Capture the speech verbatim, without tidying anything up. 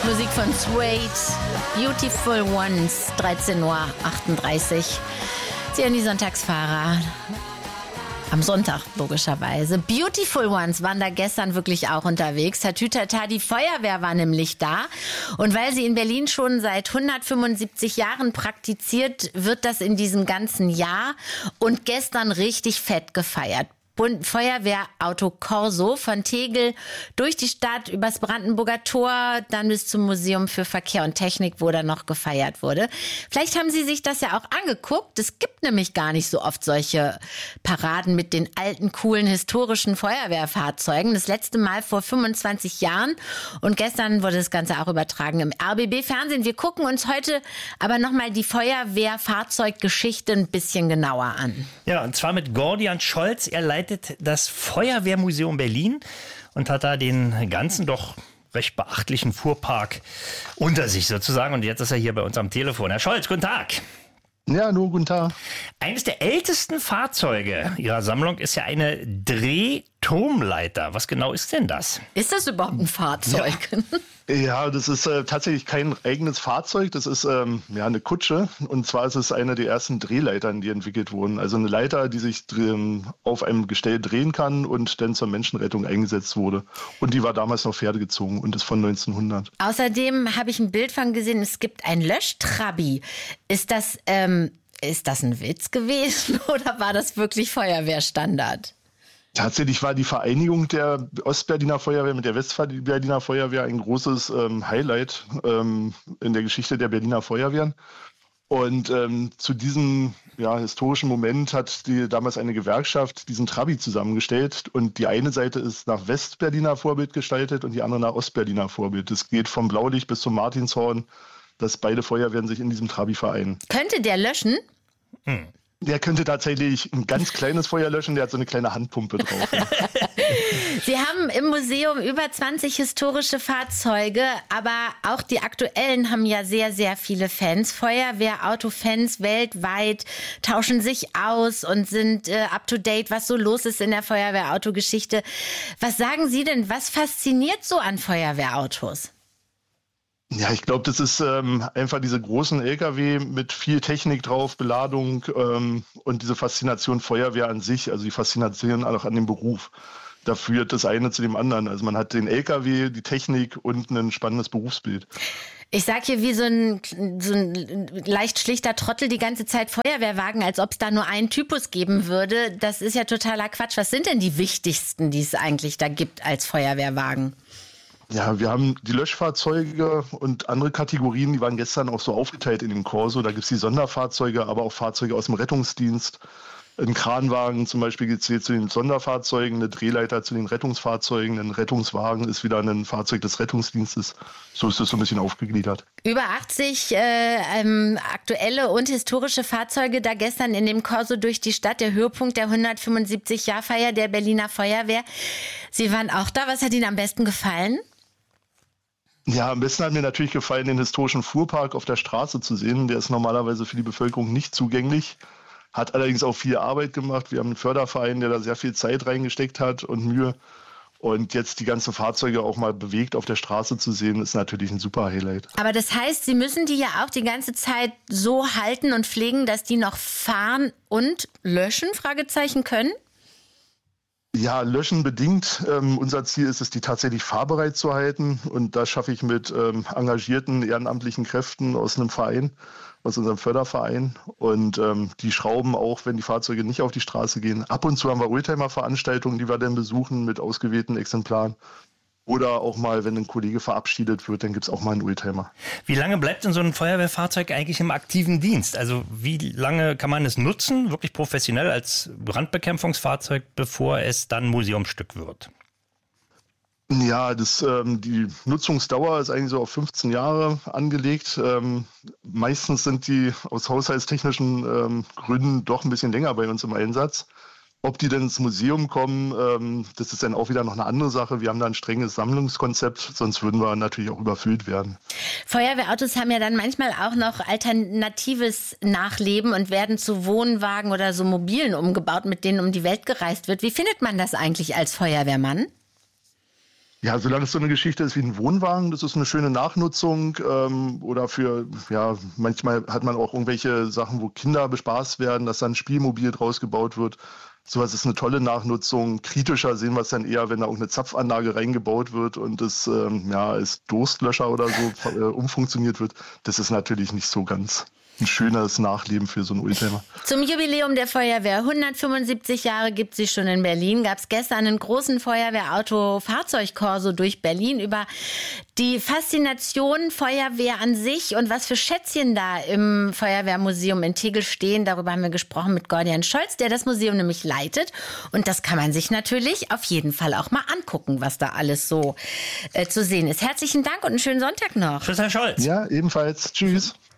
Musik von Suede, Beautiful Ones, dreizehn Uhr achtunddreißig. Sie hören die Sonntagsfahrer. Am Sonntag, logischerweise. Beautiful Ones waren da gestern wirklich auch unterwegs. Tatütata, die Feuerwehr war nämlich da. Und weil sie in Berlin schon seit hundertfünfundsiebzig Jahren praktiziert, wird das in diesem ganzen Jahr und gestern richtig fett gefeiert. Feuerwehrauto Corso von Tegel durch die Stadt, übers Brandenburger Tor, dann bis zum Museum für Verkehr und Technik, wo da noch gefeiert wurde. Vielleicht haben Sie sich das ja auch angeguckt. Es gibt nämlich gar nicht so oft solche Paraden mit den alten, coolen, historischen Feuerwehrfahrzeugen. Das letzte Mal vor fünfundzwanzig Jahren. Und gestern wurde das Ganze auch übertragen im R B B-Fernsehen. Wir gucken uns heute aber nochmal die Feuerwehrfahrzeuggeschichte ein bisschen genauer an. Ja, und zwar mit Gordian Scholz. Er leitet das Feuerwehrmuseum Berlin und hat da den ganzen doch recht beachtlichen Fuhrpark unter sich sozusagen. Und jetzt ist er hier bei uns am Telefon. Herr Scholz, guten Tag. Ja, nur guten Tag. Eines der ältesten Fahrzeuge Ihrer Sammlung ist ja eine Drehturmleiter. Was genau ist denn das? Ist das überhaupt ein Fahrzeug? Ja, ja das ist äh, tatsächlich kein eigenes Fahrzeug. Das ist ähm, ja eine Kutsche. Und zwar ist es eine der ersten Drehleitern, die entwickelt wurden. Also eine Leiter, die sich ähm, auf einem Gestell drehen kann und dann zur Menschenrettung eingesetzt wurde. Und die war damals noch pferdegezogen und ist von neunzehnhundert. Außerdem habe ich ein Bild von gesehen, es gibt ein Löschtrabi. Ist das, ähm, ist das ein Witz gewesen oder war das wirklich Feuerwehrstandard? Tatsächlich war die Vereinigung der Ostberliner Feuerwehr mit der Westberliner Feuerwehr ein großes ähm, Highlight ähm, in der Geschichte der Berliner Feuerwehren. Und ähm, zu diesem ja, historischen Moment hat die damals eine Gewerkschaft diesen Trabi zusammengestellt. Und die eine Seite ist nach Westberliner Vorbild gestaltet und die andere nach Ostberliner Vorbild. Es geht vom Blaulicht bis zum Martinshorn, dass beide Feuerwehren sich in diesem Trabi vereinen. Könnte der löschen? Hm. Der könnte tatsächlich ein ganz kleines Feuer löschen, der hat so eine kleine Handpumpe drauf. Ja. Sie haben im Museum über zwanzig historische Fahrzeuge, aber auch die aktuellen haben ja sehr, sehr viele Fans. Feuerwehrautofans weltweit tauschen sich aus und sind äh, up to date, was so los ist in der Feuerwehrautogeschichte. Was sagen Sie denn, was fasziniert so an Feuerwehrautos? Ja, ich glaube, das ist ähm, einfach diese großen L K W mit viel Technik drauf, Beladung ähm, und diese Faszination Feuerwehr an sich, also die Faszination auch an dem Beruf. Da führt das eine zu dem anderen. Also man hat den L K W, die Technik und ein spannendes Berufsbild. Ich sag hier wie so ein, so ein leicht schlichter Trottel die ganze Zeit Feuerwehrwagen, als ob es da nur einen Typus geben würde. Das ist ja totaler Quatsch. Was sind denn die wichtigsten, die es eigentlich da gibt als Feuerwehrwagen? Ja, wir haben die Löschfahrzeuge und andere Kategorien, die waren gestern auch so aufgeteilt in dem Corso. Da gibt es die Sonderfahrzeuge, aber auch Fahrzeuge aus dem Rettungsdienst. Ein Kranwagen zum Beispiel gezählt zu den Sonderfahrzeugen, eine Drehleiter zu den Rettungsfahrzeugen, ein Rettungswagen ist wieder ein Fahrzeug des Rettungsdienstes. So ist das so ein bisschen aufgegliedert. Über achtzig äh, ähm, aktuelle und historische Fahrzeuge da gestern in dem Corso durch die Stadt. Der Höhepunkt der hundertfünfundsiebzig-Jahr-Feier der Berliner Feuerwehr. Sie waren auch da. Was hat Ihnen am besten gefallen? Ja, am besten hat mir natürlich gefallen, den historischen Fuhrpark auf der Straße zu sehen. Der ist normalerweise für die Bevölkerung nicht zugänglich, hat allerdings auch viel Arbeit gemacht. Wir haben einen Förderverein, der da sehr viel Zeit reingesteckt hat und Mühe. Und jetzt die ganzen Fahrzeuge auch mal bewegt auf der Straße zu sehen, ist natürlich ein super Highlight. Aber das heißt, Sie müssen die ja auch die ganze Zeit so halten und pflegen, dass die noch fahren und löschen, Fragezeichen können? Ja, löschen bedingt. Ähm, unser Ziel ist es, die tatsächlich fahrbereit zu halten. Und das schaffe ich mit ähm, engagierten ehrenamtlichen Kräften aus einem Verein, aus unserem Förderverein. Und ähm, die schrauben auch, wenn die Fahrzeuge nicht auf die Straße gehen. Ab und zu haben wir Oldtimer-Veranstaltungen, die wir dann besuchen mit ausgewählten Exemplaren. Oder auch mal, wenn ein Kollege verabschiedet wird, dann gibt es auch mal einen Oldtimer. Wie lange bleibt denn so ein Feuerwehrfahrzeug eigentlich im aktiven Dienst? Also wie lange kann man es nutzen, wirklich professionell als Brandbekämpfungsfahrzeug, bevor es dann Museumsstück wird? Ja, das, ähm, die Nutzungsdauer ist eigentlich so auf fünfzehn Jahre angelegt. Ähm, meistens sind die aus haushaltstechnischen ähm, Gründen doch ein bisschen länger bei uns im Einsatz. Ob die denn ins Museum kommen, ähm, das ist dann auch wieder noch eine andere Sache. Wir haben da ein strenges Sammlungskonzept, sonst würden wir natürlich auch überfüllt werden. Feuerwehrautos haben ja dann manchmal auch noch alternatives Nachleben und werden zu Wohnwagen oder so Mobilen umgebaut, mit denen um die Welt gereist wird. Wie findet man das eigentlich als Feuerwehrmann? Ja, solange es so eine Geschichte ist wie ein Wohnwagen, das ist eine schöne Nachnutzung ähm, oder für, ja, manchmal hat man auch irgendwelche Sachen, wo Kinder bespaßt werden, dass dann ein Spielmobil draus gebaut wird. Sowas ist eine tolle Nachnutzung. Kritischer sehen wir es dann eher, wenn da irgendeine Zapfanlage reingebaut wird und das ähm, ja, als Durstlöscher oder so äh, umfunktioniert wird. Das ist natürlich nicht so ganz ein schönes Nachleben für so einen Oldtimer. Zum Jubiläum der Feuerwehr. hundertfünfundsiebzig Jahre gibt sie schon in Berlin. Gab es gestern einen großen Feuerwehrauto-Fahrzeugkorso durch Berlin über die Faszination Feuerwehr an sich und was für Schätzchen da im Feuerwehrmuseum in Tegel stehen. Darüber haben wir gesprochen mit Gordian Scholz, der das Museum nämlich leitet. Und das kann man sich natürlich auf jeden Fall auch mal angucken, was da alles so äh, zu sehen ist. Herzlichen Dank und einen schönen Sonntag noch. Tschüss, Herr Scholz. Ja, ebenfalls. Tschüss.